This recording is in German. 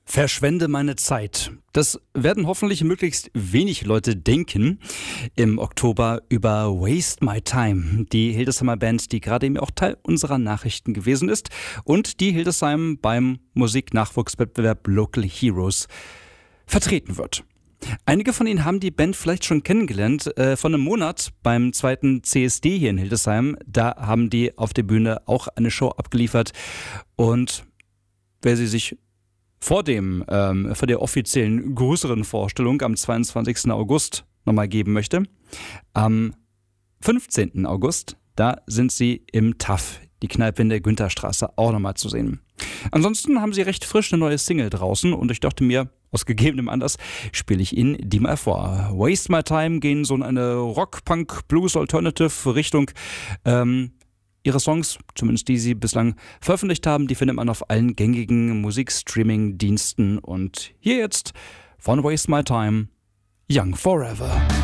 Verschwende meine Zeit. Das werden hoffentlich möglichst wenig Leute denken im Oktober über Waste My Time. Die Hildesheimer Band, die gerade eben auch Teil unserer Nachrichten gewesen ist und die Hildesheim beim Musiknachwuchswettbewerb Local Heroes vertreten wird. Einige von Ihnen haben die Band vielleicht schon kennengelernt. Vor einem Monat beim zweiten CSD hier in Hildesheim, da haben die auf der Bühne auch eine Show abgeliefert. Und wer sie sich vor der offiziellen größeren Vorstellung am 22. August nochmal geben möchte, am 15. August, da sind sie im TAF, die Kneipe in der Güntherstraße, auch nochmal zu sehen. Ansonsten haben sie recht frisch eine neue Single draußen und ich dachte mir, aus gegebenem Anlass spiele ich Ihnen die mal vor. Waste My Time gehen so in eine Rock, Punk, Blues, Alternative Richtung. Ihre Songs, zumindest die sie bislang veröffentlicht haben, die findet man auf allen gängigen Musikstreaming-Diensten. Und hier jetzt von Waste My Time, Young Forever.